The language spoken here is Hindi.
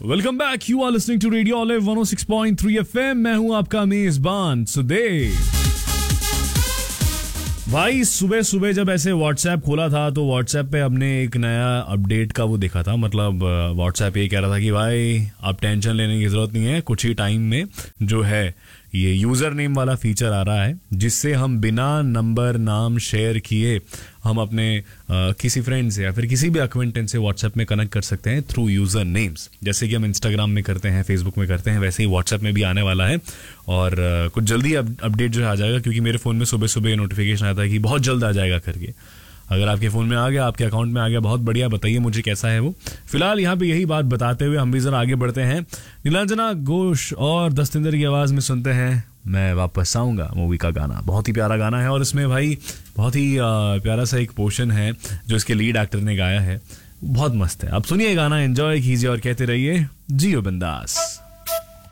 Welcome back, you are listening to radio olive 106.3 FM. मैं हूं आपका मेजबान सुदेव। भाई सुबह सुबह जब ऐसे व्हाट्सएप खोला था तो व्हाट्सएप पे हमने एक नया अपडेट का वो देखा था। मतलब व्हाट्सएप ये कह रहा था कि भाई आप टेंशन लेने की जरूरत नहीं है, कुछ ही टाइम में जो है ये यूजर नेम वाला फीचर आ रहा है, जिससे हम बिना नंबर नाम शेयर किए हम अपने किसी फ्रेंड से या फिर किसी भी अक्वेंटेंस से व्हाट्सएप में कनेक्ट कर सकते हैं थ्रू यूजर नेम्स। जैसे कि हम इंस्टाग्राम में करते हैं, फेसबुक में करते हैं, वैसे ही व्हाट्सएप में भी आने वाला है। और कुछ जल्दी अपडेट जो है आ जाएगा, क्योंकि मेरे फ़ोन में सुबह सुबह नोटिफिकेशन आता है कि बहुत जल्द आ जाएगा करके। अगर आपके फ़ोन में आ गया, आपके अकाउंट में आ गया, बहुत बढ़िया। बताइए मुझे कैसा है वो। फिलहाल यहाँ पे यही बात बताते हुए हम भी जरा आगे बढ़ते हैं। नीलांजना घोष और दस्तिंदर की आवाज़ में सुनते हैं मैं वापस आऊंगा मूवी का गाना। बहुत ही प्यारा गाना है और इसमें भाई बहुत ही प्यारा सा एक पोर्शन है जो इसके लीड एक्टर ने गाया है, बहुत मस्त है। आप सुनिए गाना, एंजॉय कीजिए और कहते रहिए जियो बिंदास।